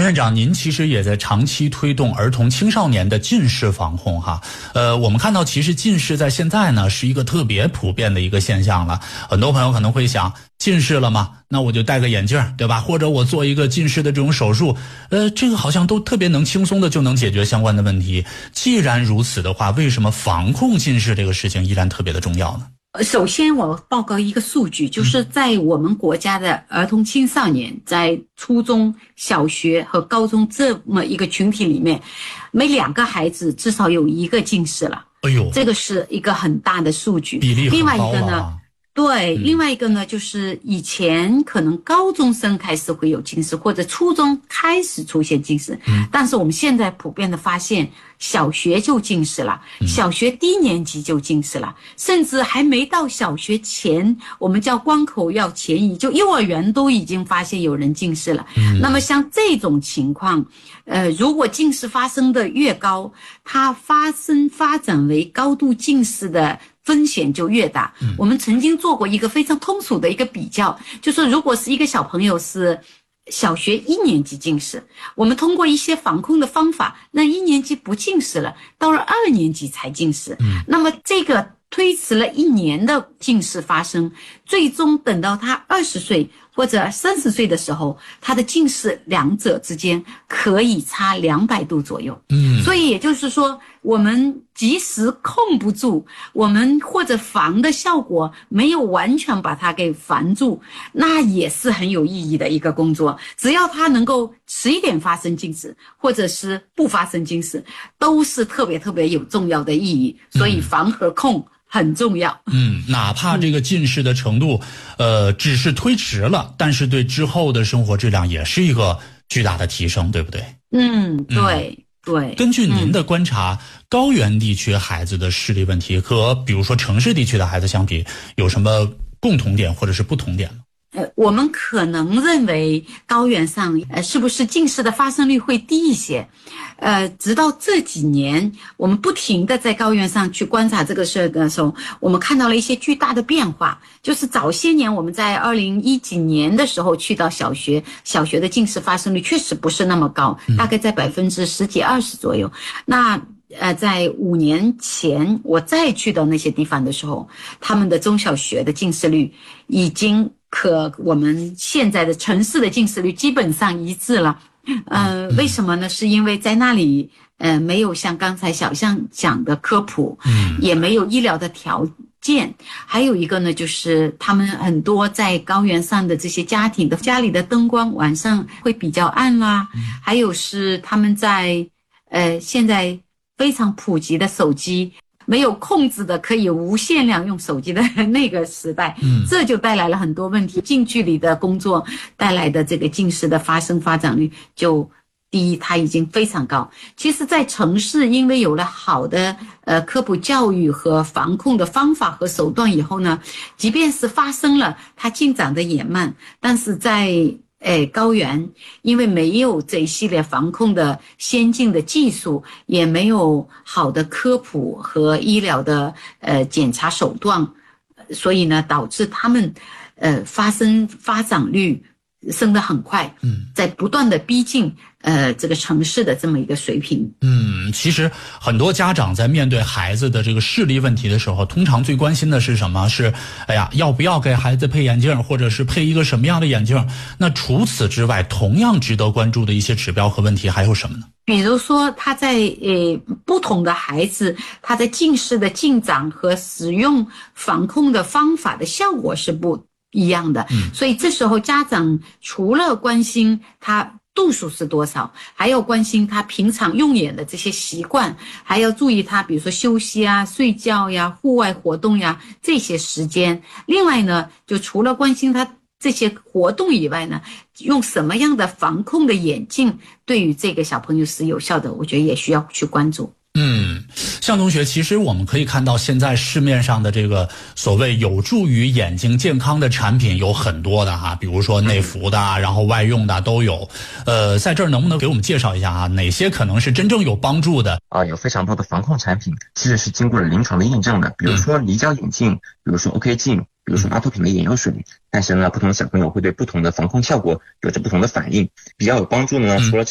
陈院长，您其实也在长期推动儿童青少年的近视防控哈。我们看到其实近视在现在呢是一个特别普遍的一个现象了。很多朋友可能会想，近视了嘛，那我就戴个眼镜，对吧？或者我做一个近视的这种手术，这个好像都特别能轻松的就能解决相关的问题。既然如此的话，为什么防控近视这个事情依然特别的重要呢？ 首先我报告一个数据，就是在我们国家的儿童青少年，在初中小学和高中这么一个群体里面，每2个孩子至少有1个近视了。 哎呦， 这个是一个很大的数据， 比例很高了。 另外一个呢，对，另外一个呢，就是以前可能高中生开始会有近视，或者初中开始出现近视，但是我们现在普遍的发现，小学就近视了，小学低年级就近视了，甚至还没到小学前，我们叫关口要前移，就幼儿园都已经发现有人近视了。那么像这种情况，如果近视发生的越高，它发展为高度近视的风险就越大。我们曾经做过一个非常通俗的一个比较，就是如果是一个小朋友是小学1年级近视，我们通过一些防控的方法让1年级不近视了，到了2年级才近视。那么这个推迟了1年的近视发生，最终等到他20岁或者30岁的时候，他的近视两者之间可以差200度左右。所以也就是说，我们即使控不住，我们或者防的效果没有完全把它给防住，那也是很有意义的一个工作。只要它能够迟一点发生近视，或者是不发生近视，都是特别特别有重要的意义。所以防和控很重要。 哪怕这个近视的程度只是推迟了，但是对之后的生活质量也是一个巨大的提升，对不对？ 对。 根据您的观察，高原地区孩子的视力问题和比如说城市地区的孩子相比，有什么共同点或者是不同点吗？ 我们可能认为高原上是不是近视的发生率会低一些？直到这几年，我们不停地在高原上去观察这个事的时候，我们看到了一些巨大的变化。就是早些年我们在2010几年的时候去到小学的近视发生率确实不是那么高，大概在10几20%左右。那在5年前我再去到那些地方的时候，他们的中小学的近视率已经我们现在的城市的近视率基本上一致了。为什么呢？是因为在那里没有像刚才小象讲的科普，也没有医疗的条件。还有一个呢，就是他们很多在高原上的这些家庭的家里的灯光晚上会比较暗啦，还有是他们在现在非常普及的手机没有控制的可以无限量用手机的那个时代，这就带来了很多问题。近距离的工作带来的这个近视的发展率就第一，它已经非常高。其实在城市因为有了好的科普教育和防控的方法和手段以后呢，即便是发生了，它进展的也慢，但是在高原因为没有这一系列防控的先进的技术，也没有好的科普和医疗的检查手段，所以呢导致他们发展率升得很快，在不断的逼近这个城市的这么一个水平。 其实很多家长在面对孩子的这个视力问题的时候，通常最关心的是什么？是要不要给孩子配眼镜，或者是配一个什么样的眼镜？那除此之外，同样值得关注的一些指标和问题还有什么呢？ 比如说他在不同的孩子，他在近视的进展和使用防控的方法的效果是不一样的。所以这时候家长除了关心他度数是多少，还要关心他平常用眼的这些习惯，还要注意他比如说休息啊、睡觉呀、户外活动呀这些时间。另外呢，就除了关心他这些活动以外呢，用什么样的防控的眼镜对于这个小朋友是有效的，我觉得也需要去关注。 向同学，其实我们可以看到现在市面上的这个所谓有助于眼睛健康的产品有很多的哈，比如说内服的然后外用的都有。在这儿能不能给我们介绍一下啊，哪些可能是真正有帮助的？ 有非常多的防控产品其实是经过了临床的验证的，比如说离焦眼镜，比如说 OK 镜，比如说阿托品的眼药水，但是呢不同的小朋友会对不同的防控效果有着不同的反应。比较有帮助的呢，除了